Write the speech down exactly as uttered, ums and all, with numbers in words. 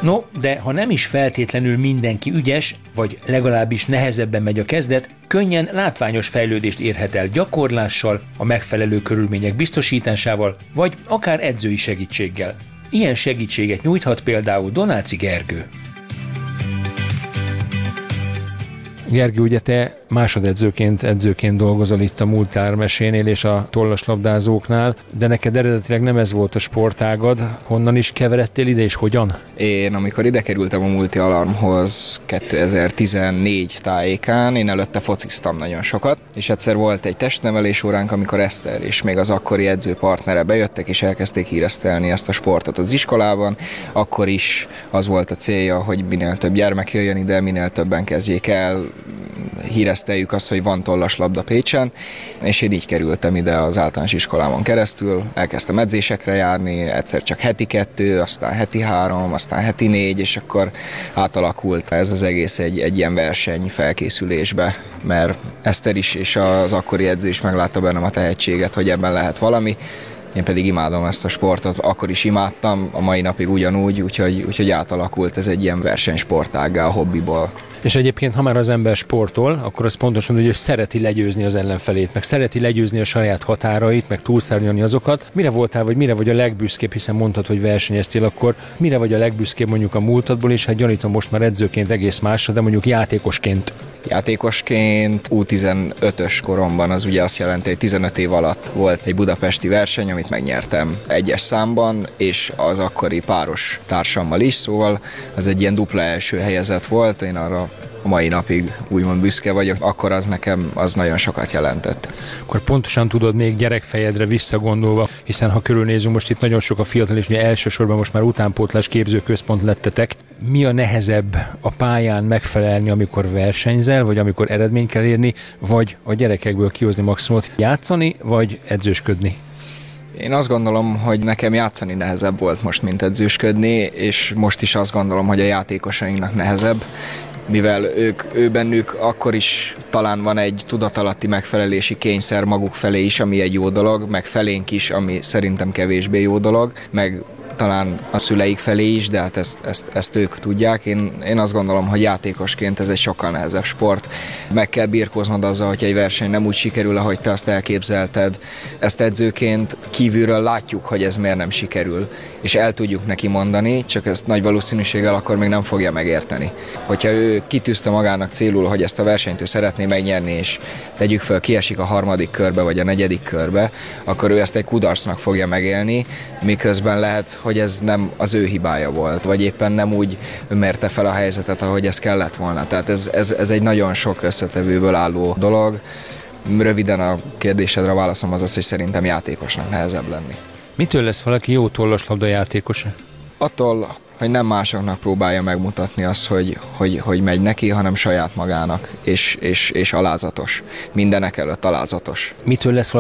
No, de ha nem is feltétlenül mindenki ügyes, vagy legalábbis nehezebben megy a kezdet, könnyen látványos fejlődést érhet el gyakorlással, a megfelelő körülmények biztosításával, vagy akár edzői segítséggel. Ilyen segítséget nyújthat például Donáci Gergő. Gergő, ugye te másodedzőként, edzőként dolgozol itt a Múltár mesénél és a tollaslabdázóknál, de neked eredetileg nem ez volt a sportágad. Honnan is keveredtél ide, és hogyan? Én, amikor ide kerültem a Multi Alarmhoz kétezer-tizennégy tájékán, én előtte fociztam nagyon sokat, és egyszer volt egy testnevelés óránk, amikor Eszter és még az akkori edzőpartnere bejöttek, és elkezdték híresztelni ezt a sportot az iskolában. Akkor is az volt a célja, hogy minél több gyermek jöjjön ide, minél többen kezdjék el, híreszteljük azt, hogy van tollaslabda Pécsen, és én így kerültem ide az általános iskolámon keresztül. Elkezdtem edzésekre járni, egyszer csak heti kettő, aztán heti három, aztán heti négy, és akkor átalakult ez az egész egy, egy ilyen verseny felkészülésbe, mert Eszter is és az akkori edző is meglátta bennem a tehetséget, hogy ebben lehet valami. Én pedig imádom ezt a sportot, akkor is imádtam, a mai napig ugyanúgy, úgyhogy, úgyhogy átalakult ez egy ilyen versenysportággá a hobbiból. És egyébként, ha már az ember sportol, akkor az pontosan, hogy ő szereti legyőzni az ellenfelét, meg szereti legyőzni a saját határait, meg túlszárnyalni azokat. Mire voltál, vagy mire vagy a legbüszkébb, hiszen mondtad, hogy versenyeztél, akkor mire vagy a legbüszkébb mondjuk a múltadból, és hát gyanítom most már edzőként egész másra, de mondjuk játékosként. Játékosként U tizenötös koromban, az ugye azt jelenti, hogy tizenöt év alatt volt egy budapesti verseny, amit megnyertem egyes számban, és az akkori páros társammal is, szóval az egy ilyen dupla első helyezett volt, én arra a mai napig úgymond büszke vagyok, akkor az nekem az nagyon sokat jelentett. Akkor pontosan tudod még gyerekfejedre visszagondolva, hiszen ha körülnézünk, most itt nagyon sok a fiatal, és ugye elsősorban most már utánpótlás képzőközpont lettetek. Mi a nehezebb a pályán megfelelni, amikor versenyzel, vagy amikor eredményt kell érni, vagy a gyerekekből kihozni maximumot, játszani, vagy edzősködni? Én azt gondolom, hogy nekem játszani nehezebb volt most, mint edzősködni, és most is azt gondolom, hogy a játékosainknak nehezebb, mivel ők, ő bennük akkor is talán van egy tudatalatti megfelelési kényszer maguk felé is, ami egy jó dolog, meg felénk is, ami szerintem kevésbé jó dolog, meg talán a szüleik felé is, de hát ezt, ezt, ezt ők tudják. Én, én azt gondolom, hogy játékosként ez egy sokkal nehezebb sport. Meg kell birkóznod azzal, hogy egy verseny nem úgy sikerül, ahogy te azt elképzelted. Ezt edzőként kívülről látjuk, hogy ez miért nem sikerül, és el tudjuk neki mondani, csak ezt nagy valószínűséggel akkor még nem fogja megérteni. Hogyha ő kitűzte magának célul, hogy ezt a versenyt ő szeretné megnyerni, és tegyük föl, kiesik a harmadik körbe, vagy a negyedik körbe, akkor ő ezt egy kudarcnak fogja megélni, miközben lehet, hogy ez nem az ő hibája volt, vagy éppen nem úgy mérte fel a helyzetet, ahogy ez kellett volna. Tehát ez, ez, ez egy nagyon sok összetevőből álló dolog. Röviden a kérdésedre a válaszom az az, hogy szerintem játékosnak nehezebb lenni. Mitől lesz valaki jó tollaslabda játékos? Attól, hogy nem másoknak próbálja megmutatni azt, hogy, hogy, hogy megy neki, hanem saját magának, és, és, és alázatos. Mindenek előtt alázatos. Mitől lesz